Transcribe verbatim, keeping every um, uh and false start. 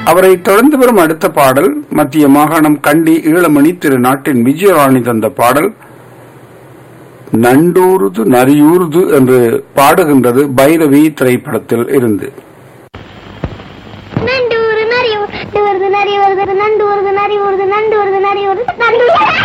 அவரை தொடர்ந்து வரும் அடுத்த பாடல் மத்திய மாகாணம் கண்டி ஈழமணி திரு நாட்டின் விஜயராணி தந்த பாடல் நண்டூருது நரியூருது என்று பாடுகின்றது பைரவி திரைப்படத்தில் இருந்து. நண்டு வருது நரி வருது நண்டு வருது நரி வருது நண்டு வருது நரி வருது நண்டு